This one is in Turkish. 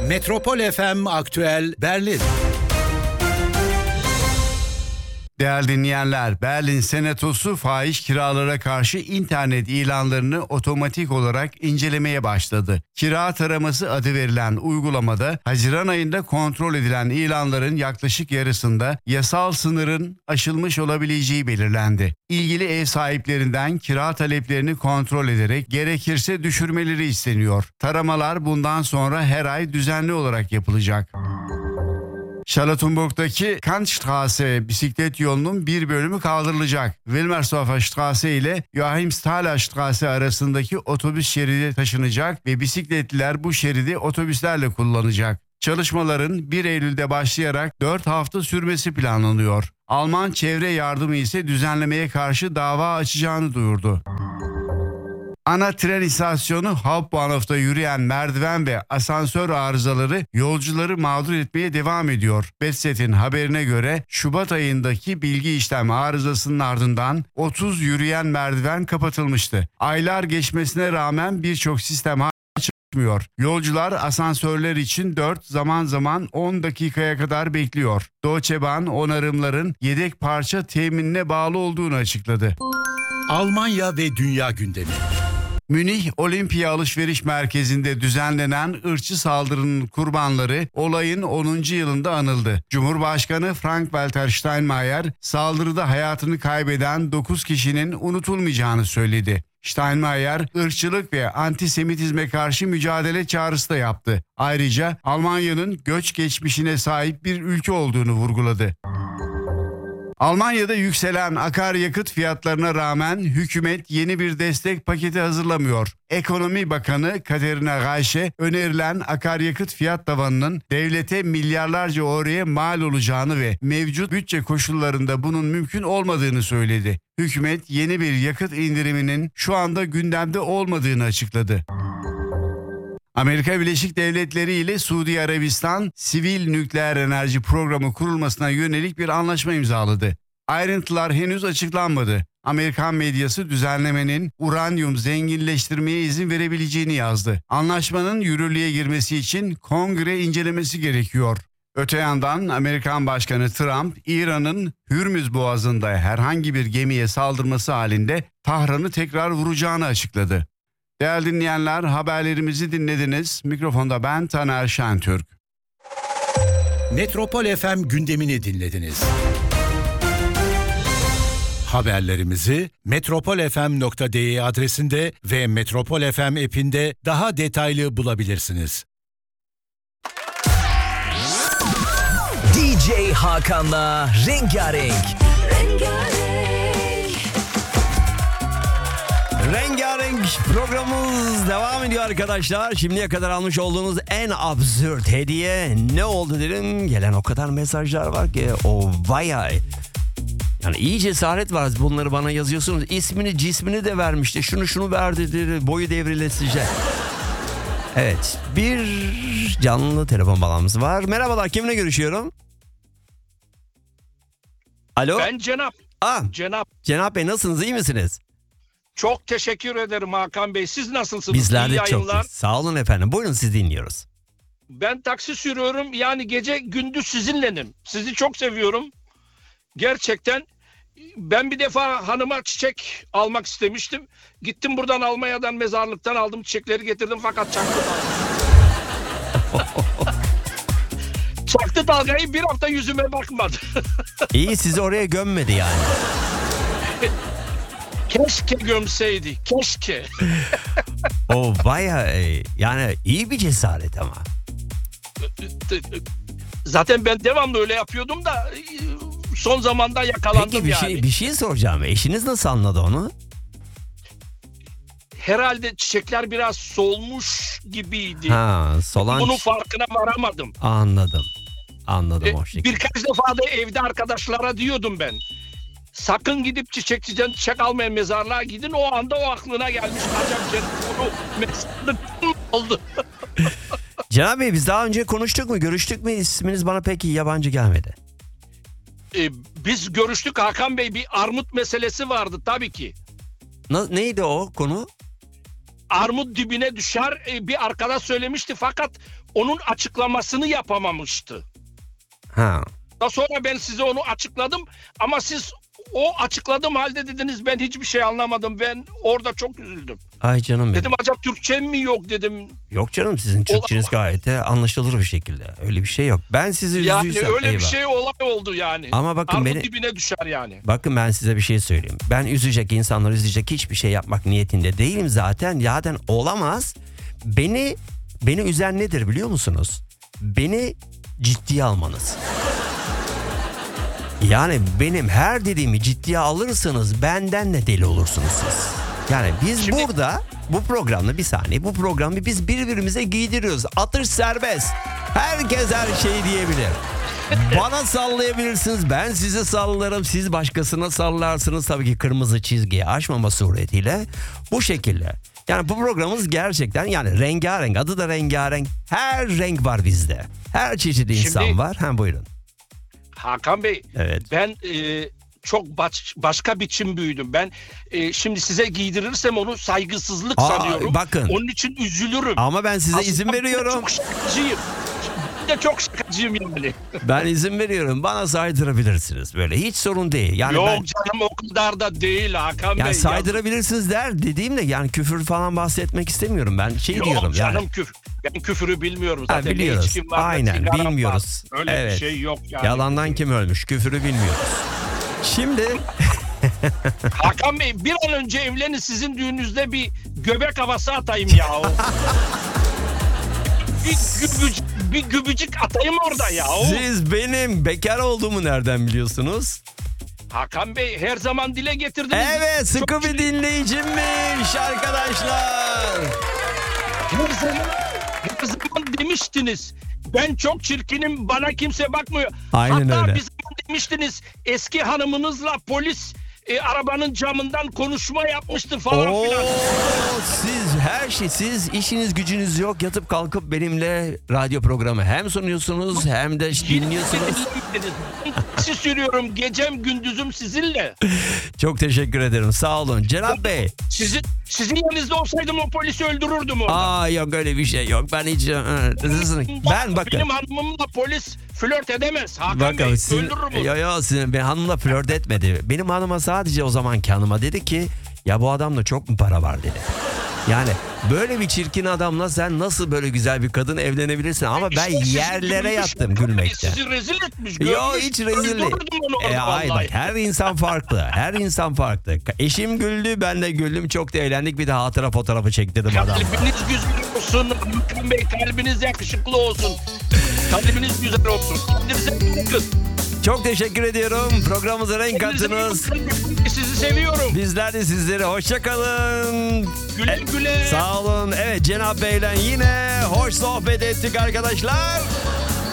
Metropol FM Aktüel Berlin. Değerli dinleyenler, Berlin Senatosu fahiş kiralara karşı internet ilanlarını otomatik olarak incelemeye başladı. Kira taraması adı verilen uygulamada Haziran ayında kontrol edilen ilanların yaklaşık yarısında yasal sınırın aşılmış olabileceği belirlendi. İlgili ev sahiplerinden kira taleplerini kontrol ederek gerekirse düşürmeleri isteniyor. Taramalar bundan sonra her ay düzenli olarak yapılacak. Charlottenburg'daki Kantstraße bisiklet yolunun bir bölümü kaldırılacak. Wilmersdorfer Straße ile Joachimsthaler Straße arasındaki otobüs şeridi taşınacak ve bisikletliler bu şeridi otobüslerle kullanacak. Çalışmaların 1 Eylül'de başlayarak 4 hafta sürmesi planlanıyor. Alman çevre yardımı ise düzenlemeye karşı dava açacağını duyurdu. Ana tren istasyonu Hauptbahnhof'ta yürüyen merdiven ve asansör arızaları yolcuları mağdur etmeye devam ediyor. Betset'in haberine göre Şubat ayındaki bilgi işlem arızasının ardından 30 yürüyen merdiven kapatılmıştı. Aylar geçmesine rağmen birçok sistem çalışmıyor. Yolcular asansörler için 4 zaman zaman 10 dakikaya kadar bekliyor. Deutsche Bahn onarımların yedek parça teminine bağlı olduğunu açıkladı. Almanya ve dünya gündemi. Münih Olimpiya Alışveriş Merkezi'nde düzenlenen ırkçı saldırının kurbanları olayın 10. yılında anıldı. Cumhurbaşkanı Frank-Walter Steinmeier saldırıda hayatını kaybeden 9 kişinin unutulmayacağını söyledi. Steinmeier, ırkçılık ve antisemitizme karşı mücadele çağrısı da yaptı. Ayrıca Almanya'nın göç geçmişine sahip bir ülke olduğunu vurguladı. Almanya'da yükselen akaryakıt fiyatlarına rağmen hükümet yeni bir destek paketi hazırlamıyor. Ekonomi Bakanı Katerina Reiche önerilen akaryakıt fiyat tavanının devlete milyarlarca euroya mal olacağını ve mevcut bütçe koşullarında bunun mümkün olmadığını söyledi. Hükümet yeni bir yakıt indiriminin şu anda gündemde olmadığını açıkladı. Amerika Birleşik Devletleri ile Suudi Arabistan sivil nükleer enerji programı kurulmasına yönelik bir anlaşma imzaladı. Ayrıntılar henüz açıklanmadı. Amerikan medyası düzenlemenin uranyum zenginleştirmeye izin verebileceğini yazdı. Anlaşmanın yürürlüğe girmesi için kongre incelemesi gerekiyor. Öte yandan Amerikan Başkanı Trump, İran'ın Hürmüz Boğazı'nda herhangi bir gemiye saldırması halinde Tahran'ı tekrar vuracağını açıkladı. Değerli dinleyenler, haberlerimizi dinlediniz. Mikrofonda ben Taner Şentürk. Metropol FM gündemini dinlediniz. Haberlerimizi metropolfm.de adresinde ve Metropol FM app'inde daha detaylı bulabilirsiniz. DJ Hakan'la Rengarenk. Rengarenk programımız devam ediyor arkadaşlar. Şimdiye kadar almış olduğunuz en absürt hediye ne oldu dedim. Gelen o kadar mesajlar var ki o bayağı. Yani iyi cesaret var, bunları bana yazıyorsunuz. İsmini cismini de vermişti. Şunu verdi, boyu devrilesice. Evet, bir canlı telefon bağlamamız var. Merhabalar, kiminle görüşüyorum? Alo. Ben Cenap. Cenap Bey, nasılsınız, iyi misiniz? Çok teşekkür ederim Hakan Bey. Siz nasılsınız? Bizler de çok iyi. Sağ olun efendim. Buyurun, siz dinliyoruz. Ben taksi sürüyorum. Yani gece gündüz sizinlenim. Sizi çok seviyorum. Gerçekten ben bir defa hanıma çiçek almak istemiştim. Gittim buradan Almanya'dan mezarlıktan aldım çiçekleri getirdim fakat çaktı dalga. Çaktı dalgayı, bir hafta yüzüme bakmadı. İyi, sizi oraya gömmedi yani. Keşke gömseydi. Keşke. O bayağı yani iyi bir cesaret ama. Zaten ben devamlı öyle yapıyordum da son zamanda yakalandım. Peki bir şey soracağım. Eşiniz nasıl anladı onu? Herhalde çiçekler biraz solmuş gibiydi. Solan. Bunun farkına varamadım. Anladım o şekilde. Birkaç defa da evde arkadaşlara diyordum ben. Sakın gidip çiçekçiden çiçek almayan mezarlığa gidin. O anda o aklına gelmiş. Acaba onu mezarlık oldu. Cenab Bey, biz daha önce konuştuk mu, görüştük mü? İsminiz bana pek yabancı gelmedi. Biz görüştük Hakan Bey, bir armut meselesi vardı tabii ki. Neydi o konu? armut dibine düşer bir arkadaş söylemişti fakat onun açıklamasını yapamamıştı. Ha. Daha sonra ben size onu açıkladım ama siz o açıkladığım halde dediniz ben hiçbir şey anlamadım. Ben orada çok üzüldüm. Ay canım benim. Dedim acaba Türkçem mi yok dedim. Yok canım, sizin Türkçeniz gayet de anlaşılır bir şekilde. Öyle bir şey yok. Ben sizi Yani üzdüysem öyle bir eyvah. şey olay oldu yani. Ama bakın armut beni- dibine düşer yani. Bakın ben size bir şey söyleyeyim. Ben üzecek, insanları üzecek hiçbir şey yapmak niyetinde değilim zaten. Zaten olamaz. Beni üzen nedir biliyor musunuz? Beni ciddiye almanız. Yani benim her dediğimi ciddiye alırsanız benden de deli olursunuz siz. Yani biz Şimdi- burada bu programda, bir saniye, bu programı biz birbirimize giydiriyoruz. Atış serbest. Herkes her şeyi diyebilir. Bana sallayabilirsiniz, ben size sallarım, siz başkasına sallarsınız, tabii ki kırmızı çizgiyi aşmama suretiyle, bu şekilde. Yani bu programımız gerçekten yani rengarenk, adı da rengarenk, her renk var bizde. Her çeşit insan Şimdi- var. Ha, buyurun. Hakan Bey, Evet. ben çok başka biçim büyüdüm. Ben şimdi size giydirirsem onu saygısızlık sanıyorum. bakın. Onun için üzülürüm. Ama ben size Aslında izin ben de veriyorum. Çok şakacıyım. Ben de çok şakacıyım yani. Ben izin veriyorum. Bana saydırabilirsiniz. Böyle hiç sorun değil. Yani Yok ben canım o kadar da değil Hakan yani Bey. saydırabilirsiniz der dediğimde yani küfür falan bahsetmek istemiyorum. Ben şey Yok diyorum canım yani. ben küfürü bilmiyorum Ha, zaten. Ne biliyoruz. içkim var, ne Aynen, sigaram var. bilmiyoruz. Öyle Evet. bir şey yok yani. Yalandan kim ölmüş? Küfürü bilmiyoruz. Şimdi Hakan Bey bir an önce evlenin, sizin düğününüzde bir göbek havası atayım ya. bir gübücük atayım orada ya. siz benim bekar olduğumu nereden biliyorsunuz? Hakan Bey her zaman dile getirdiniz. Evet, sıkı Çok bir dinleyicimmiş arkadaşlar. her zaman demiştiniz. Ben çok çirkinim, bana kimse bakmıyor. Aynen Hatta öyle. bir zaman demiştiniz eski hanımınızla polis arabanın camından konuşma yapmıştı falan Oo, filan. siz her şey, siz işiniz gücünüz yok, yatıp kalkıp benimle radyo programı hem sunuyorsunuz hem de dinliyorsunuz. Sizi sürüyorum gecem gündüzüm sizinle. Çok teşekkür ederim, sağ olun Cenab Bey. Sizin yerinizde olsaydım o polisi öldürürdüm orada. Aa, yok öyle bir şey yok, ben hiç ben bakın. Benim hanımımla polis flört edemez Hakan Bey. Bakın sizin, Öldürür bunu. sizin ben hanımla flört etmedi. Benim hanıma sadece o zamanki hanıma dedi ki ya bu adamda çok mu para var dedi. Yani böyle bir çirkin adamla sen nasıl böyle güzel bir kadın evlenebilirsin? Ama ben İşte sizi yerlere gülmüş, yattım gülmekten. Sizi rezil etmiş. Yo, görmüş, hiç rezil değil. öldürürdüm onu orada Ay bak, vallahi. her insan farklı. Her insan farklı. Eşim güldü, ben de güldüm. Çok da eğlendik. Bir de hatıra fotoğrafı çektirdim adam. Kalbiniz güzel olsun Hakan Bey. Kalbiniz yakışıklı olsun. Kalbiniz güzel olsun. Kendinize iyi bakın. Çok teşekkür ediyorum. Programımıza renk kattınız. Sizi seviyorum. Bizler de sizlere hoşça kalın. Güle güle. Sağ olun. Evet, Cenab Bey'le yine hoş sohbet ettik arkadaşlar.